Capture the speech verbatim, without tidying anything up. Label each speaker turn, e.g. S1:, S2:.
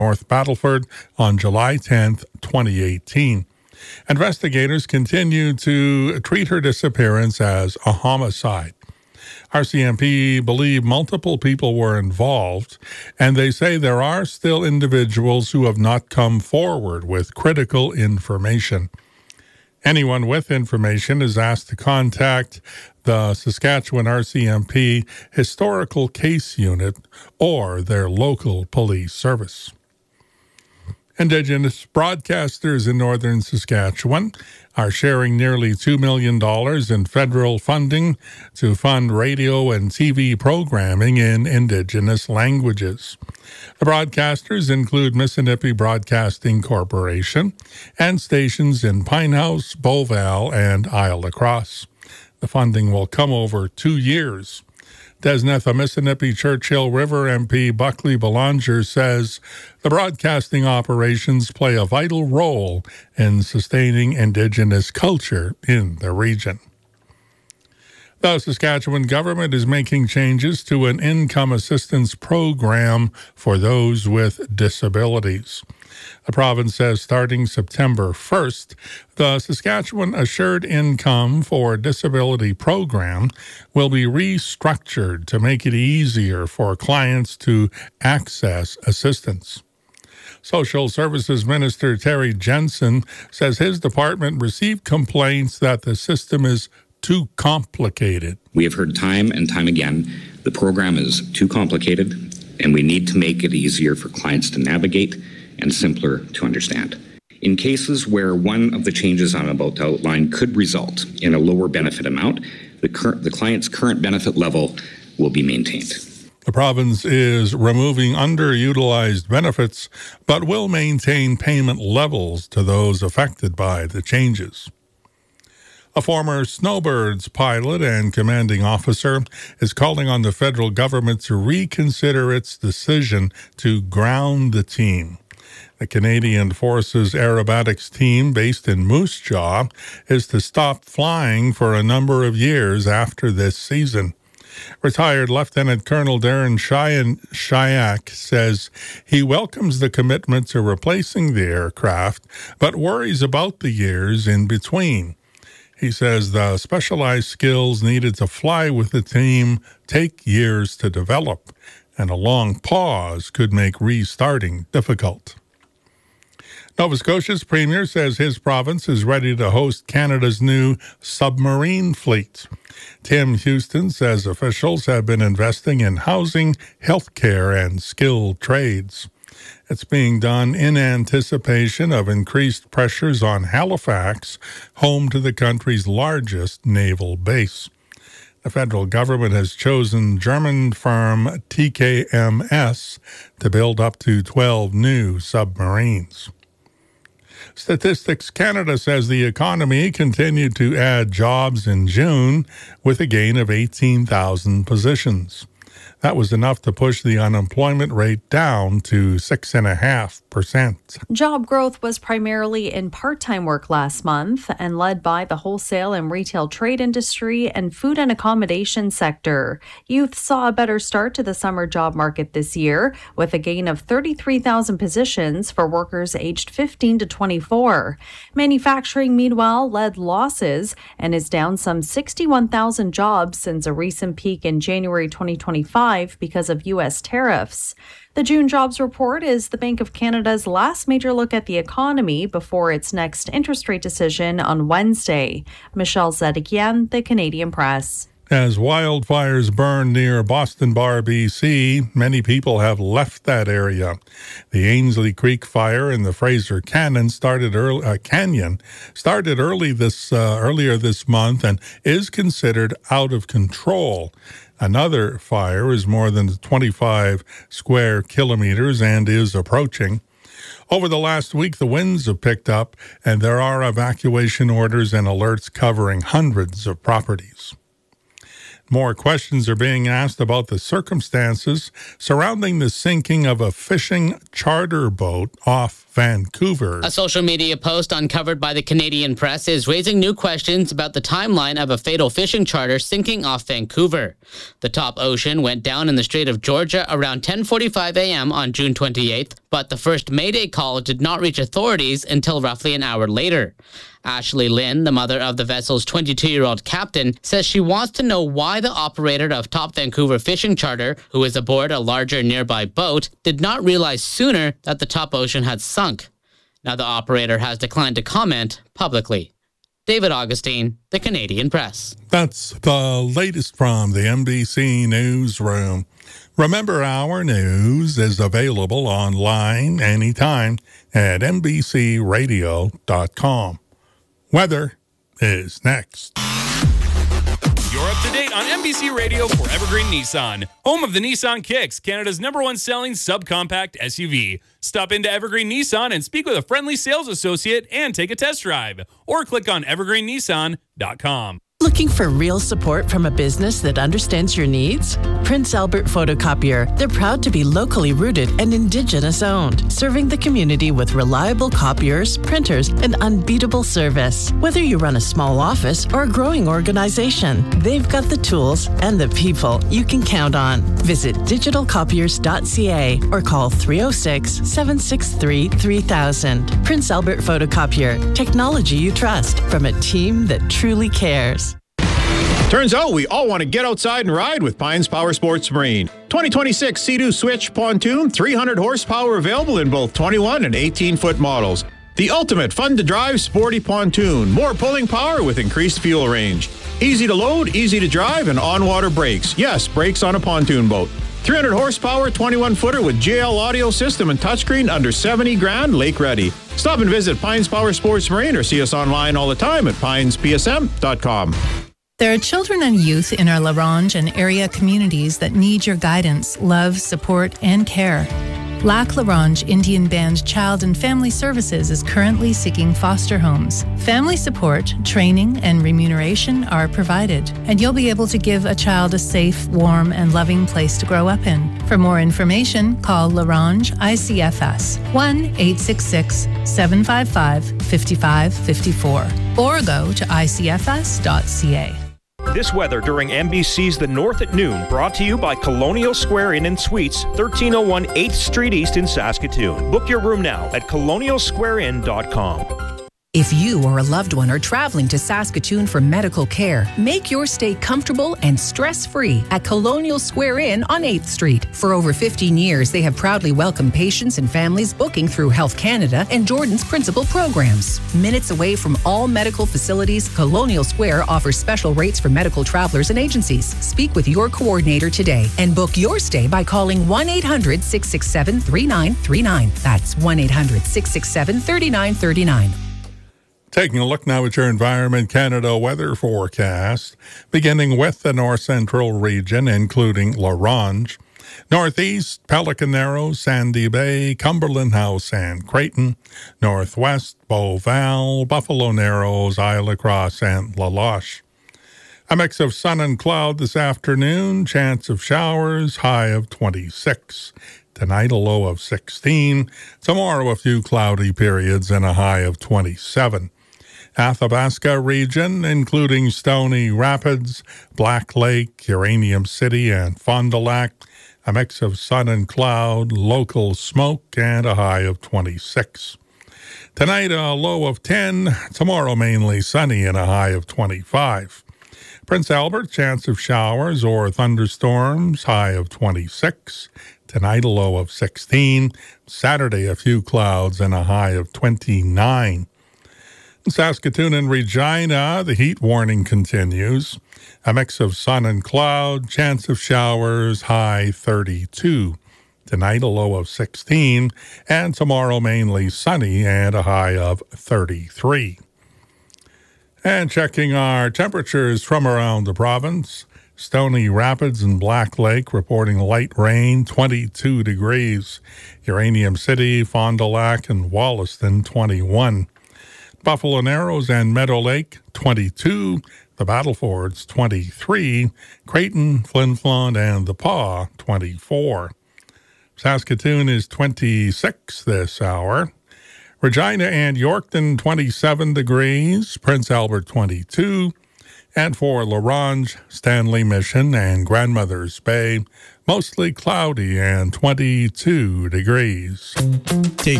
S1: North Battleford on July tenth, twenty eighteen. Investigators continue to treat her disappearance as a homicide. R C M P believe multiple people were involved, and they say there are still individuals who have not come forward with critical information. Anyone with information is asked to contact the Saskatchewan R C M P Historical Case Unit or their local police service. Indigenous broadcasters in northern Saskatchewan are sharing nearly two million dollars in federal funding to fund radio and T V programming in Indigenous languages. The broadcasters include Mississippi Broadcasting Corporation and stations in Pinehouse, Beauval, and Isle La Crosse. The funding will come over two years. Desnetha Mississippi Churchill River M P Buckley Belanger says the broadcasting operations play a vital role in sustaining Indigenous culture in the region. The Saskatchewan government is making changes to an income assistance program for those with disabilities. The province says starting September first, the Saskatchewan Assured Income for Disability program will be restructured to make it easier for clients to access assistance. Social Services Minister Terry Jensen says his department received complaints that the system is too complicated.
S2: We have heard time and time again the program is too complicated, and we need to make it easier for clients to navigate and simpler to understand. In cases where one of the changes I'm about to outline could result in a lower benefit amount, the, cur- the client's current benefit level will be maintained.
S1: The province is removing underutilized benefits, but will maintain payment levels to those affected by the changes. A former Snowbirds pilot and commanding officer is calling on the federal government to reconsider its decision to ground the team. The Canadian Forces Aerobatics team, based in Moose Jaw, is to stop flying for a number of years after this season. Retired Lieutenant Colonel Darren Shayak says he welcomes the commitment to replacing the aircraft, but worries about the years in between. He says the specialized skills needed to fly with the team take years to develop, and a long pause could make restarting difficult. Nova Scotia's premier says his province is ready to host Canada's new submarine fleet. Tim Houston says officials have been investing in housing, healthcare, and skilled trades. It's being done in anticipation of increased pressures on Halifax, home to the country's largest naval base. The federal government has chosen German firm T K M S to build up to twelve new submarines. Statistics Canada says the economy continued to add jobs in June with a gain of eighteen thousand positions. That was enough to push the unemployment rate down to six point five percent.
S3: Job growth was primarily in part-time work last month and led by the wholesale and retail trade industry and food and accommodation sector. Youth saw a better start to the summer job market this year with a gain of thirty-three thousand positions for workers aged fifteen to twenty-four. Manufacturing, meanwhile, led losses and is down some sixty-one thousand jobs since a recent peak in January twenty twenty-five because of U S tariffs. The June jobs report is the Bank of Canada's last major look at the economy before its next interest rate decision on Wednesday. Michelle Zedekian, The Canadian Press.
S1: As wildfires burn near Boston Bar, B C, many people have left that area. The Ainsley Creek fire in the Fraser Canyon started early, uh, Canyon started early this uh, earlier this month and is considered out of control. Another fire is more than twenty-five square kilometers and is approaching. Over the last week, the winds have picked up, and there are evacuation orders and alerts covering hundreds of properties. More questions are being asked about the circumstances surrounding the sinking of a fishing charter boat off Vancouver.
S4: A social media post uncovered by the Canadian Press is raising new questions about the timeline of a fatal fishing charter sinking off Vancouver. The Top Ocean went down in the Strait of Georgia around ten forty-five a.m. on June twenty-eighth, but the first Mayday call did not reach authorities until roughly an hour later. Ashley Lynn, the mother of the vessel's twenty-two-year-old captain, says she wants to know why the operator of Top Vancouver Fishing Charter, who is aboard a larger nearby boat, did not realize sooner that the Top Ocean had sunk. Now the operator has declined to comment publicly. David Augustine, the Canadian Press.
S1: That's the latest from the N B C Newsroom. Remember, our news is available online anytime at N B C radio dot com. Weather is next.
S5: You're up to date on N B C Radio for Evergreen Nissan, home of the Nissan Kicks, Canada's number one selling subcompact S U V. Stop into Evergreen Nissan and speak with a friendly sales associate and take a test drive, or click on evergreen nissan dot com.
S6: Looking for real support from a business that understands your needs? Prince Albert Photocopier. They're proud to be locally rooted and Indigenous owned, serving the community with reliable copiers, printers, and unbeatable service. Whether you run a small office or a growing organization, they've got the tools and the people you can count on. Visit digital copiers dot c a or call three oh six, seven six three, three thousand. Prince Albert Photocopier. Technology you trust from a team that truly cares.
S7: Turns out we all want to get outside and ride with Pines Power Sports Marine. twenty twenty-six Sea-Doo Switch Pontoon, three hundred horsepower available in both twenty-one and eighteen foot models. The ultimate fun-to-drive sporty pontoon. More pulling power with increased fuel range. Easy to load, easy to drive, and on-water brakes. Yes, brakes on a pontoon boat. three hundred horsepower, twenty-one footer with J L audio system and touchscreen under seventy grand, lake ready. Stop and visit Pines Power Sports Marine or see us online all the time at pines p s m dot com.
S8: There are children and youth in our La Ronge and area communities that need your guidance, love, support, and care. Lac La Ronge Indian Band Child and Family Services is currently seeking foster homes. Family support, training, and remuneration are provided, and you'll be able to give a child a safe, warm, and loving place to grow up in. For more information, call La Ronge I C F S one eight six six, seven five five, five five five four or go to i c f s dot c a.
S9: This weather during N B C's The North at Noon, brought to you by Colonial Square Inn and Suites, thirteen oh one eighth Street East in Saskatoon. Book your room now at colonial square inn dot com.
S10: If you or a loved one are traveling to Saskatoon for medical care, make your stay comfortable and stress-free at Colonial Square Inn on eighth Street. For over fifteen years, they have proudly welcomed patients and families booking through Health Canada and Jordan's principal programs. Minutes away from all medical facilities, Colonial Square offers special rates for medical travelers and agencies. Speak with your coordinator today and book your stay by calling one eight hundred, six six seven, three nine three nine. That's one eight hundred, six six seven, three nine three nine.
S1: Taking a look now at your Environment Canada weather forecast, beginning with the north central region, including La Ronge, northeast, Pelican Narrows, Sandy Bay, Cumberland House, and Creighton, northwest, Beauval, Buffalo Narrows, Isle La Crosse, and La Loche. A mix of sun and cloud this afternoon, chance of showers, high of twenty-six. Tonight, a low of sixteen. Tomorrow, a few cloudy periods and a high of twenty-seven. Athabasca region, including Stony Rapids, Black Lake, Uranium City, and Fond du Lac, a mix of sun and cloud, local smoke, and a high of twenty-six. Tonight, a low of ten. Tomorrow, mainly sunny and a high of twenty-five. Prince Albert, chance of showers or thunderstorms, high of twenty-six. Tonight, a low of sixteen. Saturday, a few clouds and a high of twenty-nine. In Saskatoon and Regina, the heat warning continues. A mix of sun and cloud, chance of showers, high thirty-two. Tonight, a low of sixteen. And tomorrow, mainly sunny and a high of thirty-three. And checking our temperatures from around the province. Stony Rapids and Black Lake reporting light rain, twenty-two degrees. Uranium City, Fond du Lac, and Wollaston, twenty-one. Buffalo Narrows and Meadow Lake, twenty-two. the Battlefords twenty-three, Creighton, Flin Flon, and the Pas twenty-four. Saskatoon is twenty-six this hour. Regina and Yorkton twenty-seven degrees, Prince Albert twenty-two, and for La Ronge, Stanley Mission, and Grandmother's Bay, mostly cloudy and twenty-two degrees.
S11: Take